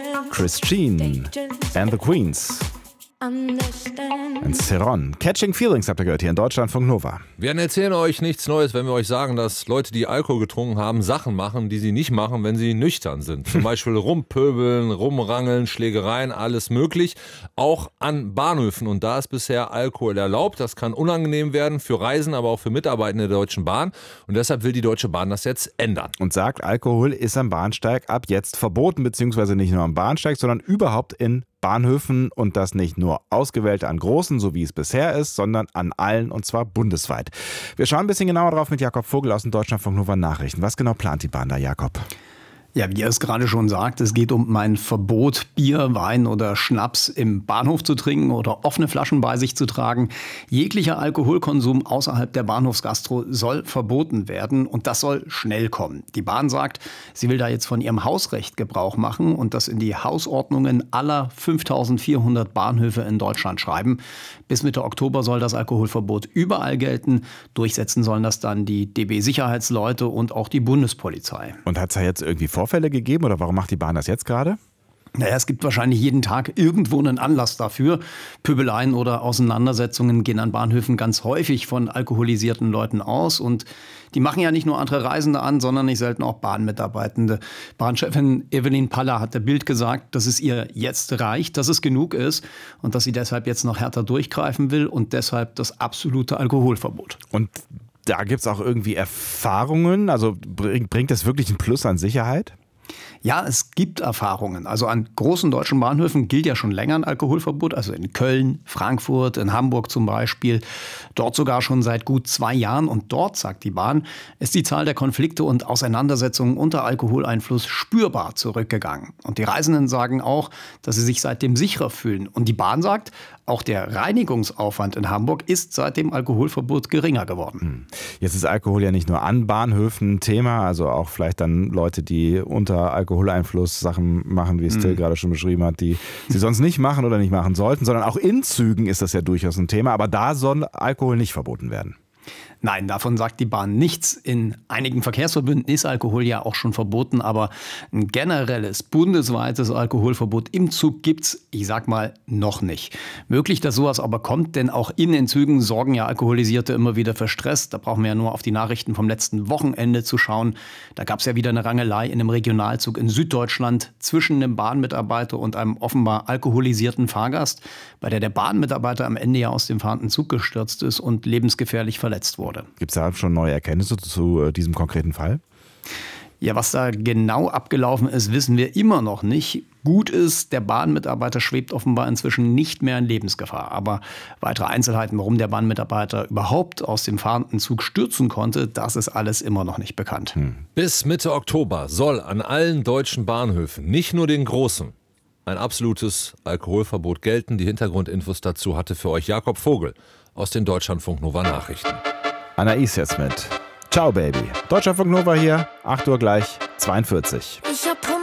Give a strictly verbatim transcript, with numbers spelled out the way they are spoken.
Christine and the Queens. Und Ceron. Catching Feelings habt ihr gehört hier in Deutschlandfunk Nova. Wir erzählen euch nichts Neues, wenn wir euch sagen, dass Leute, die Alkohol getrunken haben, Sachen machen, die sie nicht machen, wenn sie nüchtern sind. Zum Beispiel rumpöbeln, rumrangeln, Schlägereien, alles möglich. Auch an Bahnhöfen. Und da ist bisher Alkohol erlaubt. Das kann unangenehm werden für Reisende, aber auch für Mitarbeitende der Deutschen Bahn. Und deshalb will die Deutsche Bahn das jetzt ändern. Und sagt, Alkohol ist am Bahnsteig ab jetzt verboten, beziehungsweise nicht nur am Bahnsteig, sondern überhaupt in Bahnhöfen, und das nicht nur ausgewählt an großen, so wie es bisher ist, sondern an allen, und zwar bundesweit. Wir schauen ein bisschen genauer drauf mit Jakob Vogel aus den Deutschlandfunk Nova Nachrichten. Was genau plant die Bahn da, Jakob? Ja, wie er es gerade schon sagt, es geht um ein Verbot, Bier, Wein oder Schnaps im Bahnhof zu trinken oder offene Flaschen bei sich zu tragen. Jeglicher Alkoholkonsum außerhalb der Bahnhofsgastro soll verboten werden, und das soll schnell kommen. Die Bahn sagt, sie will da jetzt von ihrem Hausrecht Gebrauch machen und das in die Hausordnungen aller fünftausendvierhundert Bahnhöfe in Deutschland schreiben. Bis Mitte Oktober soll das Alkoholverbot überall gelten. Durchsetzen sollen das dann die D B-Sicherheitsleute und auch die Bundespolizei. Und hat es da jetzt irgendwie Vorfälle gegeben oder warum macht die Bahn das jetzt gerade? Naja, es gibt wahrscheinlich jeden Tag irgendwo einen Anlass dafür. Pöbeleien oder Auseinandersetzungen gehen an Bahnhöfen ganz häufig von alkoholisierten Leuten aus. Und die machen ja nicht nur andere Reisende an, sondern nicht selten auch Bahnmitarbeitende. Bahnchefin Evelyn Paller hat der Bild gesagt, dass es ihr jetzt reicht, dass es genug ist und dass sie deshalb jetzt noch härter durchgreifen will und deshalb das absolute Alkoholverbot. Und da gibt es auch irgendwie Erfahrungen? Also bringt das wirklich einen Plus an Sicherheit? Ja, es gibt Erfahrungen. Also an großen deutschen Bahnhöfen gilt ja schon länger ein Alkoholverbot. Also in Köln, Frankfurt, in Hamburg zum Beispiel. Dort sogar schon seit gut zwei Jahren. Und dort, sagt die Bahn, ist die Zahl der Konflikte und Auseinandersetzungen unter Alkoholeinfluss spürbar zurückgegangen. Und die Reisenden sagen auch, dass sie sich seitdem sicherer fühlen. Und die Bahn sagt, auch der Reinigungsaufwand in Hamburg ist seit dem Alkoholverbot geringer geworden. Jetzt ist Alkohol ja nicht nur an Bahnhöfen ein Thema, also auch vielleicht dann Leute, die unter Alkoholeinfluss Sachen machen, wie es Till mhm. gerade schon beschrieben hat, die sie sonst nicht machen oder nicht machen sollten, sondern auch in Zügen ist das ja durchaus ein Thema, aber da soll Alkohol nicht verboten werden. Nein, davon sagt die Bahn nichts. In einigen Verkehrsverbünden ist Alkohol ja auch schon verboten, aber ein generelles, bundesweites Alkoholverbot im Zug gibt's, ich sag mal, noch nicht. Möglich, dass sowas aber kommt, denn auch in den Zügen sorgen ja Alkoholisierte immer wieder für Stress. Da brauchen wir ja nur auf die Nachrichten vom letzten Wochenende zu schauen. Da gab's ja wieder eine Rangelei in einem Regionalzug in Süddeutschland zwischen einem Bahnmitarbeiter und einem offenbar alkoholisierten Fahrgast, bei der der Bahnmitarbeiter am Ende ja aus dem fahrenden Zug gestürzt ist und lebensgefährlich verletzt wurde. Gibt es da schon neue Erkenntnisse zu äh, diesem konkreten Fall? Ja, was da genau abgelaufen ist, wissen wir immer noch nicht. Gut ist, der Bahnmitarbeiter schwebt offenbar inzwischen nicht mehr in Lebensgefahr. Aber weitere Einzelheiten, warum der Bahnmitarbeiter überhaupt aus dem fahrenden Zug stürzen konnte, das ist alles immer noch nicht bekannt. Hm. Bis Mitte Oktober soll an allen deutschen Bahnhöfen, nicht nur den großen, ein absolutes Alkoholverbot gelten. Die Hintergrundinfos dazu hatte für euch Jakob Vogel aus den Deutschlandfunk Nova Nachrichten. Anais jetzt mit Ciao Baby. Deutschlandfunk Nova hier, acht Uhr gleich, zweiundvierzig. Ich